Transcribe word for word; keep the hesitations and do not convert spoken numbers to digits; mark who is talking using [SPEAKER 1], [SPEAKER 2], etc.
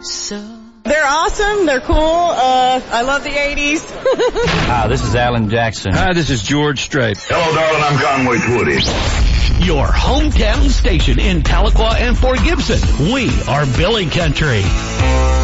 [SPEAKER 1] so.
[SPEAKER 2] They're awesome. They're cool. Uh, I love the eighties.
[SPEAKER 3] Hi, this is Alan Jackson.
[SPEAKER 4] Hi, this is George Strait.
[SPEAKER 5] Hello, darling. I'm Conway Twitty.
[SPEAKER 6] Your hometown station in Tahlequah and Fort Gibson. We are Billy Country.